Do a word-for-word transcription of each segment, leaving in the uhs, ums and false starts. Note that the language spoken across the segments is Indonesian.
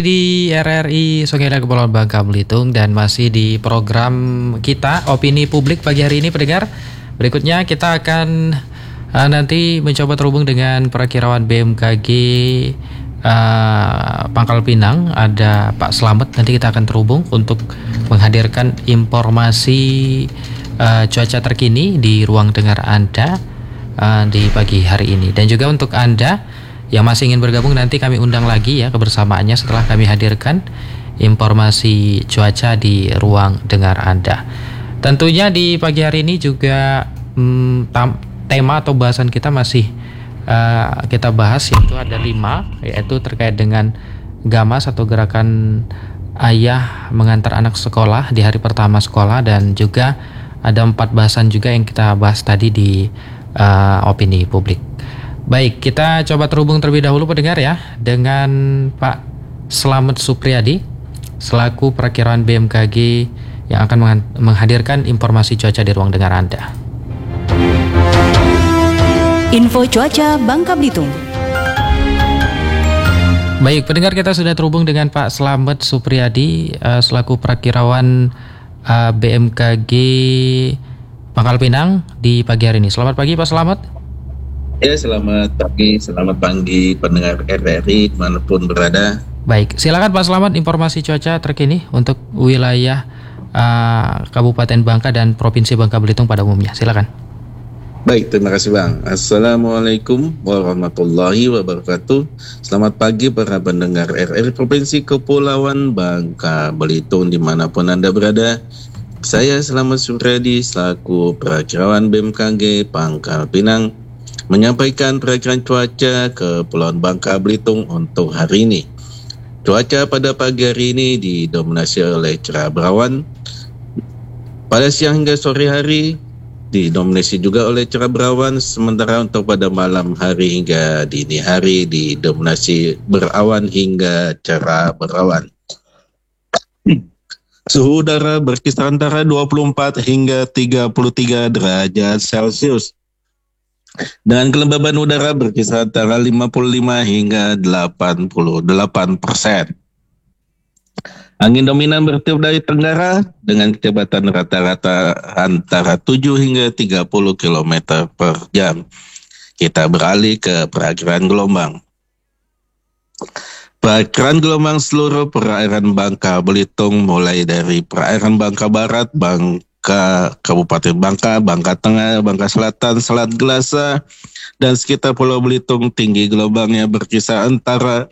Di R R I Sungai Liat Kepulauan Bangka Belitung dan masih di program kita Opini Publik pagi hari ini pendengar. Berikutnya kita akan uh, nanti mencoba terhubung dengan perakirawan B M K G uh, Pangkal Pinang. Ada Pak Slamet, nanti kita akan terhubung untuk menghadirkan informasi uh, cuaca terkini di ruang dengar Anda uh, di pagi hari ini. Dan juga untuk Anda yang masih ingin bergabung, nanti kami undang lagi ya kebersamaannya setelah kami hadirkan informasi cuaca di ruang dengar Anda. Tentunya di pagi hari ini juga hmm, tam, tema atau bahasan kita masih uh, kita bahas, yaitu ada lima, yaitu terkait dengan GAMAS atau gerakan ayah mengantar anak sekolah di hari pertama sekolah, dan juga ada empat bahasan juga yang kita bahas tadi di uh, Opini Publik. Baik, kita coba terhubung terlebih dahulu pendengar ya dengan Pak Slamet Supriyadi selaku perakiraan B M K G yang akan menghadirkan informasi cuaca di ruang dengar Anda. Info cuaca Bangka Belitung. Baik, pendengar, kita sudah terhubung dengan Pak Slamet Supriyadi uh, selaku perakirawan uh, B M K G Pangkal Pinang di pagi hari ini. Selamat pagi Pak Slamet. Ya, selamat pagi, selamat pagi pendengar R R I dimanapun berada. Baik, silakan Pak Slamet informasi cuaca terkini untuk wilayah uh, Kabupaten Bangka dan Provinsi Bangka Belitung pada umumnya. Silakan. Baik, terima kasih Bang. Assalamualaikum warahmatullahi wabarakatuh. Selamat pagi para pendengar R R I Provinsi Kepulauan Bangka Belitung dimanapun Anda berada. Saya Slamet Supriyadi selaku perakirawan B M K G Pangkal Pinang menyampaikan perakiraan cuaca ke Kepulauan Bangka Belitung untuk hari ini. Cuaca pada pagi hari ini didominasi oleh cerah berawan. Pada siang hingga sore hari didominasi juga oleh cerah berawan, sementara untuk pada malam hari hingga dini hari didominasi berawan hingga cerah berawan. Suhu udara berkisar antara dua puluh empat hingga tiga puluh tiga derajat Celcius. Dengan kelembaban udara berkisar antara lima puluh lima hingga delapan puluh delapan persen. Angin dominan bertiup dari tenggara dengan kecepatan rata-rata antara tujuh hingga tiga puluh kilometer per jam. Kita beralih ke perakiraan gelombang. Perakiraan gelombang seluruh perairan Bangka Belitung mulai dari perairan Bangka Barat, Bangka Kabupaten Bangka, Bangka Tengah, Bangka Selatan, Selat Gelasa, dan sekitar Pulau Belitung tinggi gelombangnya berkisar antara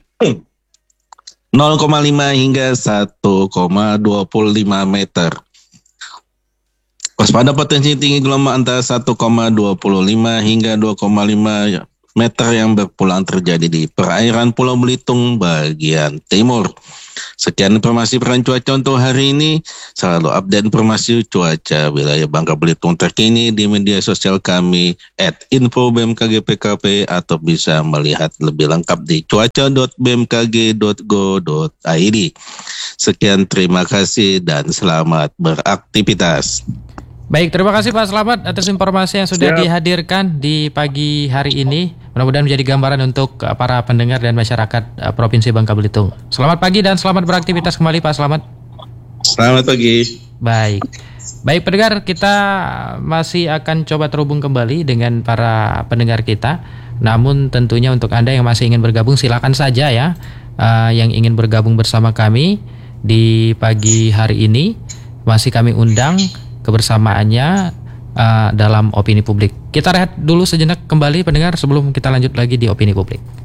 nol koma lima hingga satu koma dua lima meter. Waspada potensi tinggi gelombang antara satu koma dua lima hingga dua koma lima meter yang berpulang terjadi di perairan Pulau Belitung bagian timur. Sekian informasi peran cuaca untuk hari ini. Selalu update informasi cuaca wilayah Bangka Belitung terkini di media sosial kami at info b m k g p k p atau bisa melihat lebih lengkap di cuaca dot b m k g dot go dot i d. Sekian, terima kasih dan selamat beraktivitas. Baik, terima kasih Pak Slamet atas informasi yang sudah Siap. dihadirkan di pagi hari ini. Mudah-mudahan menjadi gambaran untuk para pendengar dan masyarakat Provinsi Bangka Belitung. Selamat pagi dan selamat beraktivitas kembali Pak Slamet. Selamat pagi. Baik. Baik pendengar, kita masih akan coba terhubung kembali dengan para pendengar kita. Namun tentunya untuk Anda yang masih ingin bergabung, silakan saja ya. Uh, yang ingin bergabung bersama kami di pagi hari ini, masih kami undang kebersamaannya uh, dalam Opini Publik. Kita rehat dulu sejenak kembali pendengar sebelum kita lanjut lagi di Opini Publik.